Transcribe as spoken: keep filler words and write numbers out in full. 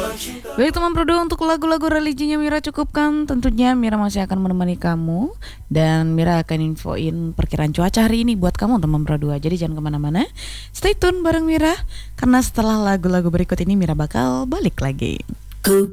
Baik teman Prodo, untuk lagu-lagu religinya Mira cukupkan. Tentunya Mira masih akan menemani kamu, dan Mira akan infoin perkiraan cuaca hari ini buat kamu teman Prodo. Jadi jangan kemana-mana, stay tune bareng Mira, karena setelah lagu-lagu berikut ini Mira bakal balik lagi.